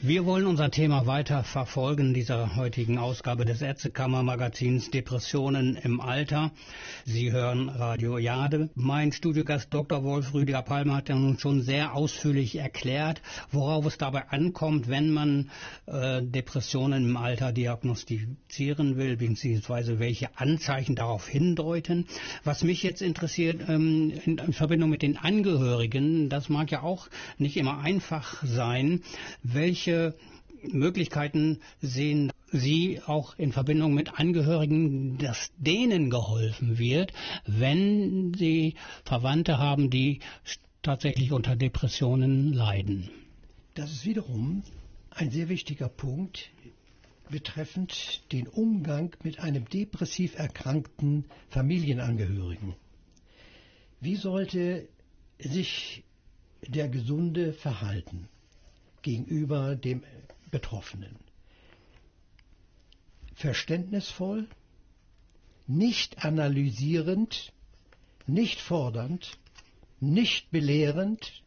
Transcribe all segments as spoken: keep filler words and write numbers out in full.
Wir wollen unser Thema weiter verfolgen, dieser heutigen Ausgabe des Ärztekammer-Magazins Depressionen im Alter. Sie hören Radio Jade. Mein Studiogast Doktor Wolf Rüdiger Palmer hat ja nun schon sehr ausführlich erklärt, worauf es dabei ankommt, wenn man äh, Depressionen im Alter diagnostizieren will, beziehungsweise welche Anzeichen darauf hindeuten. Was mich jetzt interessiert, ähm, in, in Verbindung mit den Angehörigen, das mag ja auch nicht immer einfach sein, welche Möglichkeiten sehen Sie auch in Verbindung mit Angehörigen, dass denen geholfen wird, wenn sie Verwandte haben, die tatsächlich unter Depressionen leiden? Das ist wiederum ein sehr wichtiger Punkt betreffend den Umgang mit einem depressiv erkrankten Familienangehörigen. Wie sollte sich der Gesunde verhalten gegenüber dem Betroffenen? Verständnisvoll, nicht analysierend, nicht fordernd, nicht belehrend,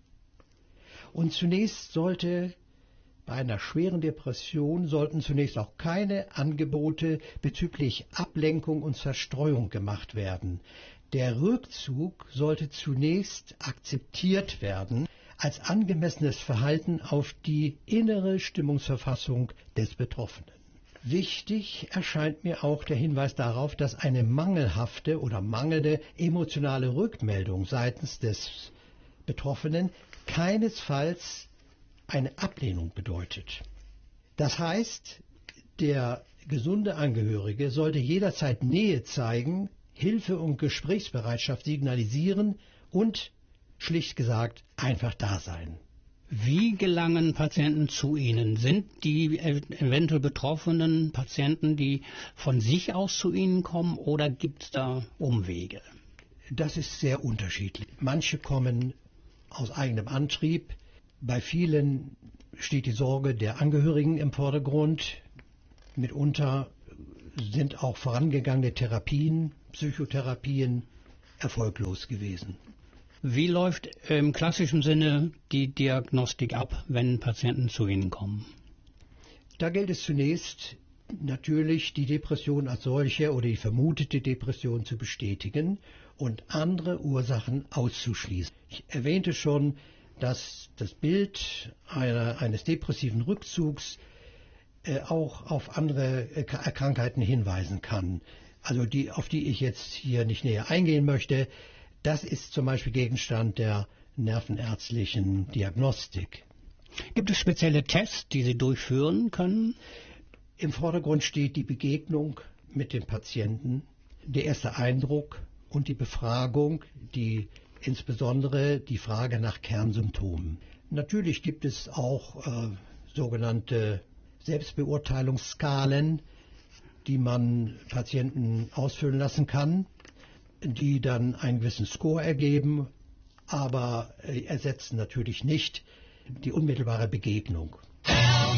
und zunächst sollte bei einer schweren Depression sollten zunächst auch keine Angebote bezüglich Ablenkung und Zerstreuung gemacht werden. Der Rückzug sollte zunächst akzeptiert werden als angemessenes Verhalten auf die innere Stimmungsverfassung des Betroffenen. Wichtig erscheint mir auch der Hinweis darauf, dass eine mangelhafte oder mangelnde emotionale Rückmeldung seitens des Betroffenen keinesfalls eine Ablehnung bedeutet. Das heißt, der gesunde Angehörige sollte jederzeit Nähe zeigen, Hilfe und Gesprächsbereitschaft signalisieren und, schlicht gesagt, einfach da sein. Wie gelangen Patienten zu Ihnen? Sind die eventuell betroffenen Patienten, die von sich aus zu Ihnen kommen, oder gibt es da Umwege? Das ist sehr unterschiedlich. Manche kommen aus eigenem Antrieb. Bei vielen steht die Sorge der Angehörigen im Vordergrund. Mitunter sind auch vorangegangene Therapien, Psychotherapien erfolglos gewesen. Wie läuft im klassischen Sinne die Diagnostik ab, wenn Patienten zu Ihnen kommen? Da gilt es zunächst natürlich, die Depression als solche oder die vermutete Depression zu bestätigen und andere Ursachen auszuschließen. Ich erwähnte schon, dass das Bild einer, eines depressiven Rückzugs äh, auch auf andere äh, Krankheiten hinweisen kann, also die, auf die ich jetzt hier nicht näher eingehen möchte. Das ist zum Beispiel Gegenstand der nervenärztlichen Diagnostik. Gibt es spezielle Tests, die Sie durchführen können? Im Vordergrund steht die Begegnung mit dem Patienten, der erste Eindruck und die Befragung, die insbesondere die Frage nach Kernsymptomen. Natürlich gibt es auch äh, sogenannte Selbstbeurteilungsskalen, die man Patienten ausfüllen lassen kann, die dann einen gewissen Score ergeben, aber ersetzen natürlich nicht die unmittelbare Begegnung.